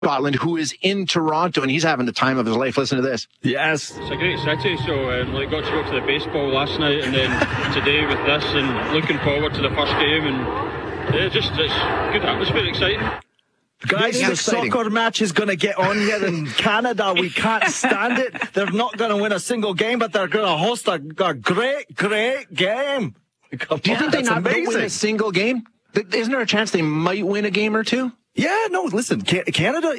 Scotland, who is in Toronto, and he's having the time of his life. Listen to this. Yes. It's a great city, so got to go to the baseball last night and then today with this, and looking forward to the first game, and it's good atmosphere, exciting. Guys, the soccer match is going to get on here in Canada. We can't stand it. They're not going to win a single game, but they're going to host a great game. Do you think they not win a single game? Isn't there a chance they might win a game or two? Yeah, no, listen, Canada,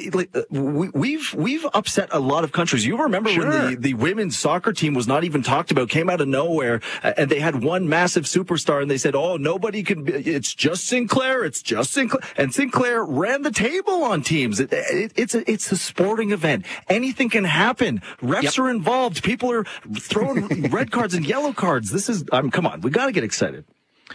we've upset a lot of countries. You remember when the women's soccer team was not even talked about, came out of nowhere, and they had one massive superstar, and they said, oh, nobody can be, it's just Sinclair. And Sinclair ran the table on teams. It's a sporting event. Anything can happen. Refs are involved. People are throwing red cards and yellow cards. Come on, we got to get excited.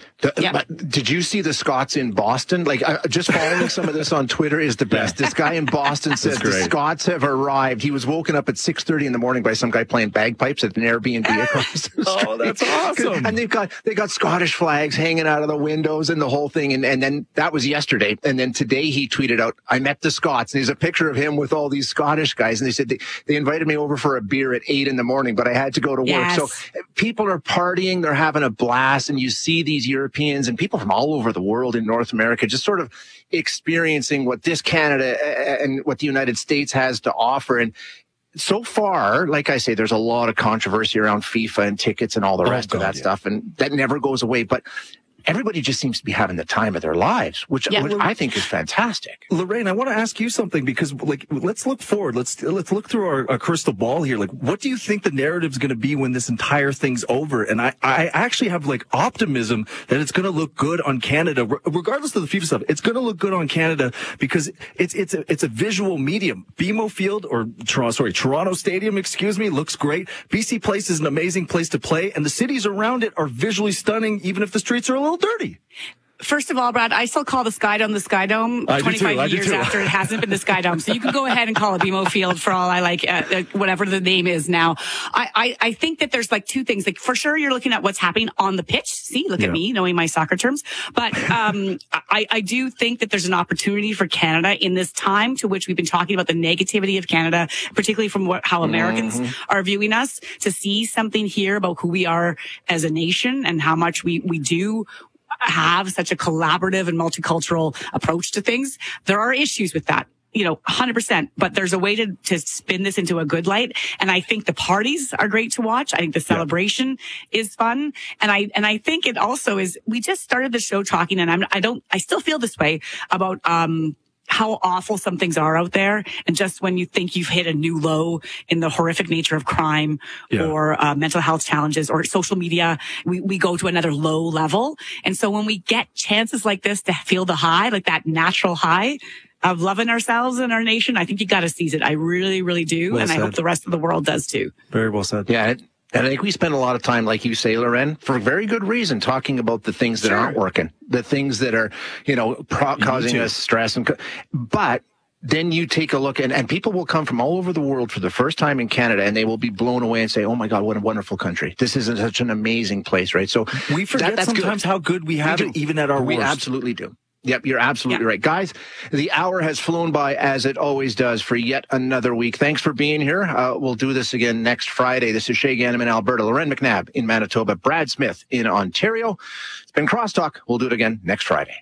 Did you see the Scots in Boston? Just following some of this on Twitter is the best. This guy in Boston says the Scots have arrived. He was woken up at 6:30 in the morning by some guy playing bagpipes at an Airbnb across the street. Oh, that's awesome. And they got Scottish flags hanging out of the windows and the whole thing. And then that was yesterday. And then today he tweeted out, I met the Scots. And there's a picture of him with all these Scottish guys. And they said they invited me over for a beer at 8 in the morning, but I had to go to work. So people are partying. They're having a blast. And you see these Europeans and people from all over the world in North America just sort of experiencing what this Canada and what the United States has to offer. And so far, like I say, there's a lot of controversy around FIFA and tickets and all the rest of that stuff. And that never goes away. But everybody just seems to be having the time of their lives, which I think is fantastic. Lorraine, I want to ask you something because, let's look forward. Let's look through our crystal ball here. What do you think the narrative is going to be when this entire thing's over? And I actually have optimism that it's going to look good on Canada, regardless of the FIFA stuff. It's going to look good on Canada because it's a visual medium. BMO Field Toronto Stadium, looks great. BC Place is an amazing place to play, and the cities around it are visually stunning, even if the streets are a little dirty. First of all, Brad, I still call the Sky Dome 25 years after it hasn't been the Sky Dome. So you can go ahead and call it BMO Field for all I like, whatever the name is now. I think that there's two things. For sure, you're looking at what's happening on the pitch. See, look at me knowing my soccer terms. But I do think that there's an opportunity for Canada in this time to which we've been talking about the negativity of Canada, particularly from how Americans are viewing us, to see something here about who we are as a nation and how much we do have such a collaborative and multicultural approach to things. There are issues with that, 100%, but there's a way to spin this into a good light. And I think the parties are great to watch. I think the celebration is fun. And I think it also is, we just started the show talking, and I still feel this way about, how awful some things are out there. And just when you think you've hit a new low in the horrific nature of crime or mental health challenges or social media, we go to another low level. And so when we get chances like this to feel the high, like that natural high of loving ourselves and our nation, I think you got to seize it. I really, really do. Well, and I hope the rest of the world does too. Very well said. Yeah. And I think we spend a lot of time, like you say, Loren, for very good reason, talking about the things that aren't working, the things that are, causing us stress. But then you take a look, and people will come from all over the world for the first time in Canada, and they will be blown away and say, oh, my God, what a wonderful country. This is such an amazing place, right? So we forget sometimes how good we have it, even at our worst. We absolutely do. Yep, you're absolutely right. Guys, the hour has flown by as it always does for yet another week. Thanks for being here. We'll do this again next Friday. This is Shay Ganem in Alberta, Loren McNabb in Manitoba, Brad Smith in Ontario. It's been Crosstalk. We'll do it again next Friday.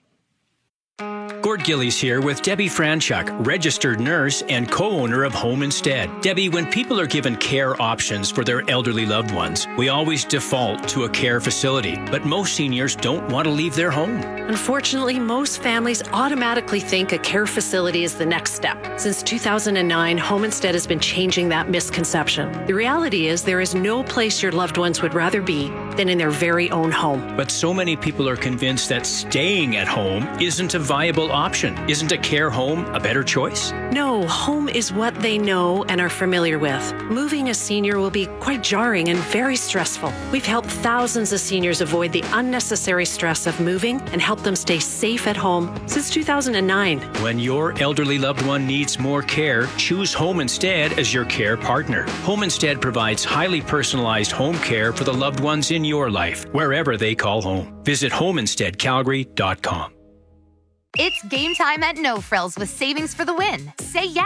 Gord Gillies here with Debbie Franchuk, registered nurse and co-owner of Home Instead. Debbie, when people are given care options for their elderly loved ones, we always default to a care facility, but most seniors don't want to leave their home. Unfortunately, most families automatically think a care facility is the next step. Since 2009, Home Instead has been changing that misconception. The reality is there is no place your loved ones would rather be than in their very own home. But so many people are convinced that staying at home isn't a viable option. Isn't a care home a better choice? No, home is what they know and are familiar with. Moving a senior will be quite jarring and very stressful. We've helped thousands of seniors avoid the unnecessary stress of moving and help them stay safe at home since 2009. When your elderly loved one needs more care, choose Home Instead as your care partner. Home Instead provides highly personalized home care for the loved ones in your life, wherever they call home. Visit homeinsteadcalgary.com. It's game time at No Frills with savings for the win. Say yes